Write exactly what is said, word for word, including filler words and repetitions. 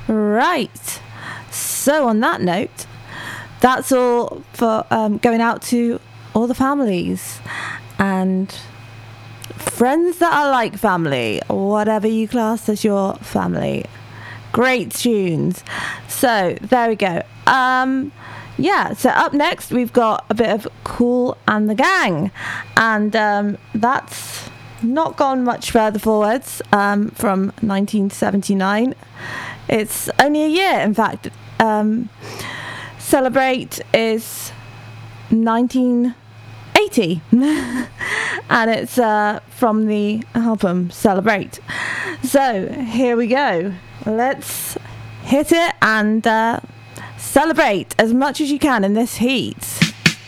Right. So on that note, that's all for um, going out to all the families and friends that are like family, whatever you class as your family. Great tunes. So there we go. Um, yeah, so up next we've got a bit of Kool and the Gang, and um, that's not gone much further forwards um, from nineteen seventy-nine. It's only a year, in fact. Um, Celebrate is nineteen eighty, and it's uh, from the album Celebrate. So here we go. Let's hit it and uh, celebrate as much as you can in this heat.